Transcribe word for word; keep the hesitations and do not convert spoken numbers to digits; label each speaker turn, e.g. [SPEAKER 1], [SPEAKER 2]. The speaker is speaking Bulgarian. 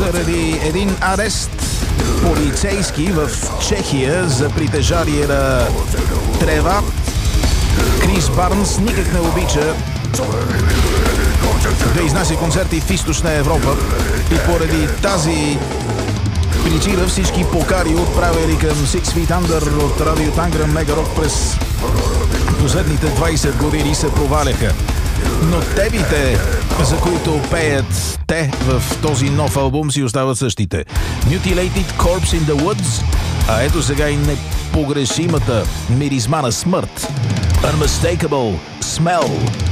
[SPEAKER 1] заради един арест полицейски в Чехия за притежание на трева. Крис Барнс никак не обича да изнася концерти в Източна Европа и поради тази причина всички покари, отправили към Six Feet Under от радио Тангра Мега Рок през последните двайсет години се проваляха. Но темите, за които пеят те в този нов албум, си остават същите. Mutilated Corpse in the Woods, а ето сега и непогрешимата миризма на смърт. Unmistakable Smell.